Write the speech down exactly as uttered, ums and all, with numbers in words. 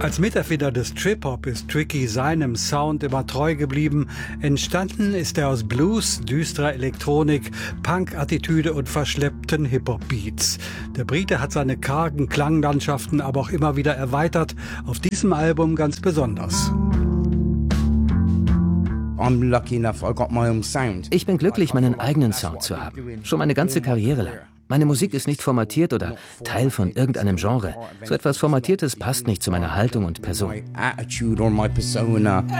Als Miterfinder des Trip-Hop ist Tricky seinem Sound immer treu geblieben. Entstanden ist er aus Blues, düsterer Elektronik, Punk-Attitüde und verschleppten Hip-Hop-Beats. Der Brite hat seine kargen Klanglandschaften aber auch immer wieder erweitert, auf diesem Album ganz besonders. Ich bin glücklich, meinen eigenen Sound zu haben. Schon meine ganze Karriere lang. Meine Musik ist nicht formatiert oder Teil von irgendeinem Genre. So etwas Formatiertes passt nicht zu meiner Haltung und Person.